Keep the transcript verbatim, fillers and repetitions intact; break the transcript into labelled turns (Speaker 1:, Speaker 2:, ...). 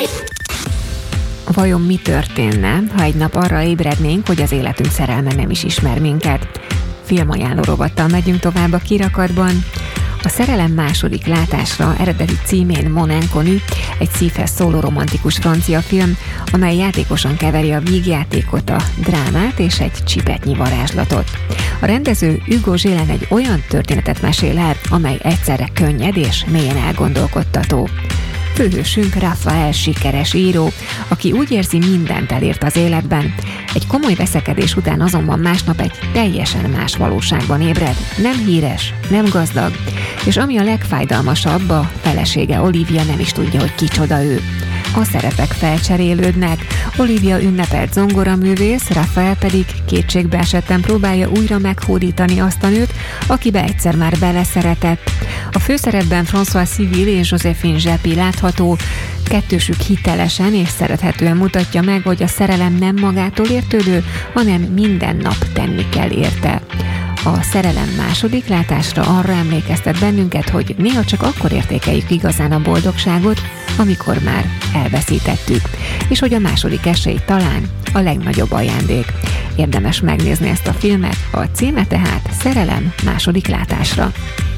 Speaker 1: Vajon mi történne, ha egy nap arra ébrednénk, hogy az életünk szerelme nem is ismer minket? Filmajánló rovattal megyünk tovább a kirakatban. A Szerelem második látásra eredeti címén Mon Inconnu, egy szívhez szóló romantikus francia film, amely játékosan keveri a vígjátékot, a drámát és egy csipetnyi varázslatot. A rendező Hugo Gélin egy olyan történetet mesél el, amely egyszerre könnyed és mélyen elgondolkodtató. Főhősünk Raphael sikeres író, aki úgy érzi, mindent elért az életben. Egy komoly veszekedés után azonban másnap egy teljesen más valóságban ébred. Nem híres, nem gazdag, és ami a legfájdalmasabb, a felesége Olivia nem is tudja, hogy kicsoda ő. A szerepek felcserélődnek, Olivia ünnepelt zongoraművész, Raphael pedig kétségbe esetten próbálja újra meghódítani azt a nőt, akibe egyszer már beleszeretett. A főszerepben François Civil és Joséphine Japy látható, kettősük hitelesen és szerethetően mutatja meg, hogy a szerelem nem magától értődő, hanem minden nap tenni kell érte. A Szerelem második látásra arra emlékeztet bennünket, hogy néha csak akkor értékeljük igazán a boldogságot, amikor már elveszítettük, és hogy a második esély talán a legnagyobb ajándék. Érdemes megnézni ezt a filmet, a címe tehát Szerelem második látásra.